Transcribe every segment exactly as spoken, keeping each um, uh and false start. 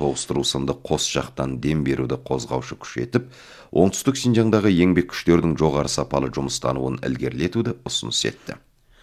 тоғыстыру сынды қос жақтан дем беруді қозғаушы күш етіп, оңтүстік Шинжаңдағы еңбек күштердің жоғары сапалы жұмыстануын ілгерілетуді ұсыныс етті.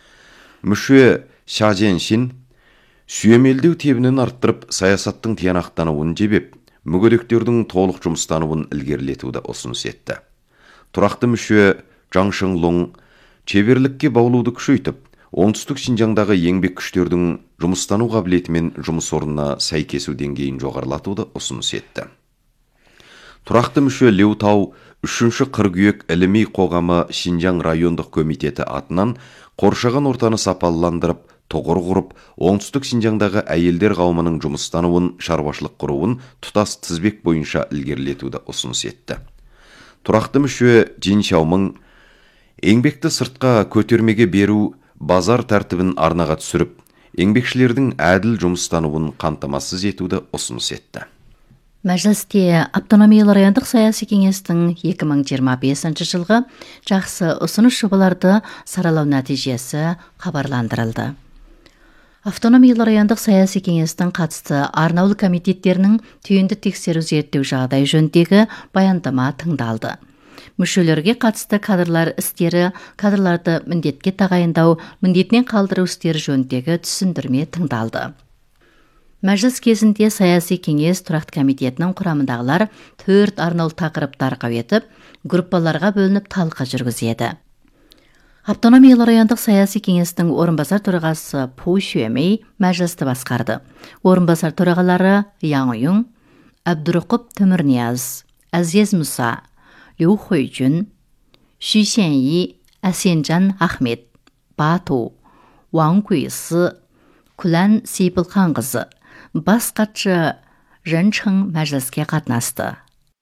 Мүше Ша Жэньшин сүйемелдеу тебінін арттырып, саясаттың тиянақтануын жебеп, мүгедектердің толық жұмыстануын ілгерілетуді ұсыныс етті. Тұрақты мүше Жаң Шыңлұң шеберлікке баулуды күшейтіп, оңтүстік Шинжаңдағы еңбек күштердің жұмыстану қабілетімен жұмыс орнына сәйкесу деңгейін жоғарылатуды ұсыныс етті. Тұрақты мүше Леу Тау үшінші қыркүйек іліми қоғамы Шинжаң райондық комитеті атынан қоршаған ортаны сапалыландырып, тұғыр құрып, оңтүстік Шинжаңдағы әйелдер қауымының жұмыстануын, шаруашылық құруын тұтас тізбек бойынша ілгерілетуді ұсыныс етті. Тұрақты мүше Джин Шаумың еңбекті сыртқа көтермеге беру базар тәртібін арнаға түсіріп, еңбекшілердің әділ жұмыстануын қамтамасыз етуді ұсыныс етті. Мәжілісте автономиялы райондық саяси кеңестің екі мың жиырма бесінші жылғы жақсы ұсыныс жобаларды саралау нәтижесі хабарландырылды. Автономиялы райондық саяси кеңестің қатысты арнаулы комитеттерінің түйінді тексеру зерттеу жағдай жөніндегі баяндама тыңдалды. Мүшелерге қатысты кадрлар істері, кадрларды міндетке тағайындау, міндетінен қалдыру істері жөніндегі түсіндірме тыңдалды. Мәжіліс кезінде саяси кеңес тұрақты комитетінің құрамындағылар төрт арнаулы тақырыптарға етіп, группаларға бөлініп талқы жүргізеді. Автономиялы райондық саяси кеңестің орынбасар төрағасы Пу Xuemei мәжілісті басқарды. Орынбасар төрағалары Яң Юң, Әбдүрқұп Тимирнияз, Әзиз Мұса, Лю Хуйжун, Xu Xianyi, Әсенжан Ахмет, Бату, Ваң Гуйсы, Күлән Сейпілханқызы, бас хатшы Жэн Чхың мәжіліске қатынасты.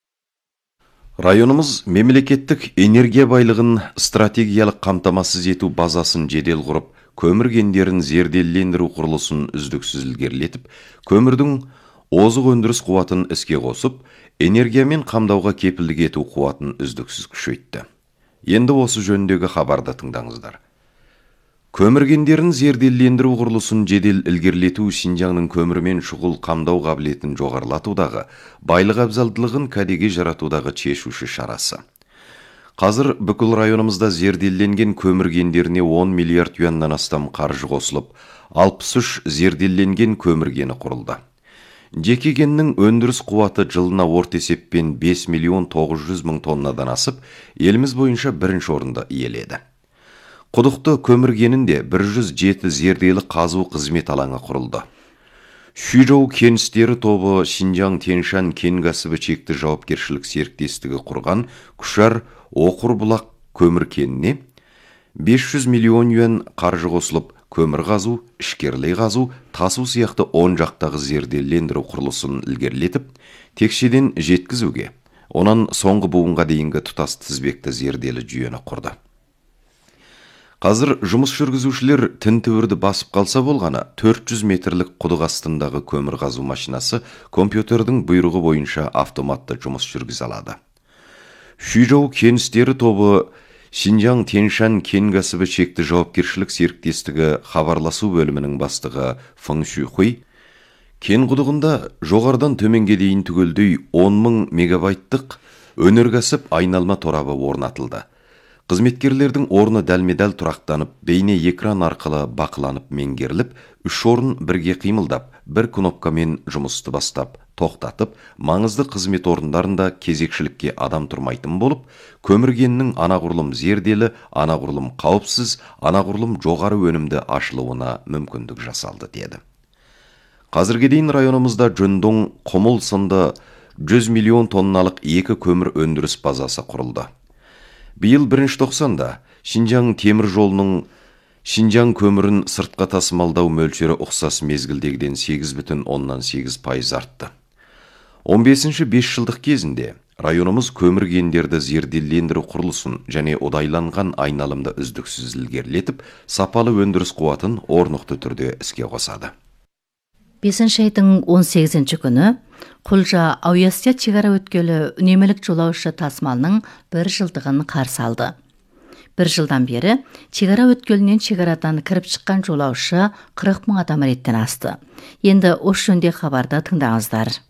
Районымыз мемлекеттік энергия байлығын стратегиялық қамтамасыз ету базасын жедел құрып, көмір кендерін зерделендіру құрылысын үздіксіз ілгерілетіп, көмірдің озық өндіріс қуатын іске қосып, энергиямен қамдауға кепілдік ету қуатын үздіксіз күшейтті. Енді осы жөніндегі хабарды тыңдаңыздар. Көмір кендерін зерделендіру құрылысын жедел ілгерілету Шинжаңның көмірмен шұғыл қамдау қабілетін жоғарылатудағы, байлық абзалдылығын кәдеге жаратудағы шешуші шарасы. Қазір бүкіл районымызда зерделенген көмір кендеріне он миллиард юаннан астам қаржы қосылып, алпыс үш зерделенген көмір кені құрылды. Жеке кеннің өндіріс қуаты жылына орта есеппен бес миллион тоғыз жүз мың тоннадан асып, еліміз бойынша бірінші орында иеледі. Құдықты көмір кенінде бір жүз жеті зерделі қазу қызмет алаңы құрылды. Шүйжоу кеністері тобы Шинжаң Тяньшан кен кәсібі шекті жауапкершілік серіктестігі құрған Күшар Оқыр-Бұлақ көмір кеніне бес жүз миллион юан қаржы қосылып, көмір қазу, ішкерлей қазу, тасу сияқты он жақтағы зерделендіру құрылысын ілгерілетіп, текшеден жеткізуге, онан соңғы буынға дейінгі тұтас тізбекті зерделі жүйені құрды. Қазір жұмыс жүргізушілер тінтуірді басып қалса болғаны төрт жүз метрлік құдық астындағы көмір қазу машинасы компьютердің бұйрығы бойынша автоматты жұмыс жүргізе алады. Шүйжоу кеністері тобы Шинжаң Тяньшан кен кәсібі шекті жауапкершілік серіктестігі хабарласу бөлімінің бастығы Фeng Шухуй кен құдығында жоғардан төменге дейін түгелдей он мың мегабайттық өнеркәсіп айналма торабы орнатылды. Қызметкерлердің орны дәлме-дәл тұрақтанып, бейне экран арқылы бақыланып меңгеріліп, үш орын бірге қимылдап, бір кнопкамен жұмысты бастап, тоқтатып, маңызды қызмет орындарында кезекшілікке адам тұрмайтын болып, көмір кенінің анағұрлым зерделі, анағұрлым қауіпсіз, анағұрлым жоғары өнімді ашылуына мүмкіндік жасалды деді. Қазірге дейін районымызда Жөндөң, Құмыл сынды жүз миллион тонналық екі көмір өндіріс базасы құрылды. Биыл бірінші тоқсанда Шинжаң темір жолының Шинжаң көмірін сыртқа тасымалдау мөлшері ұқсас мезгілдегіден сегіз бүтін оннан сегіз пайыз артты. он бесінші бес жылдық кезінде районымыз көмір кендерді зерделендіру құрылысын және одайланған айналымды үздіксіз ілгерілетіп, сапалы өндіріс қуатын орнықты түрде іске қосады. бесінші айдың он сегізінші күні Құлжа Ауясия шекара өткелі үнемілік жолаушы тасымалының бір жылдығын қарсы алды. Бір жылдан бері шекара өткелінен шекарадан кіріп шыққан жолаушы қырық мың адам реттен асты. Енді осы жөнінде хабарды тыңдаңыздар.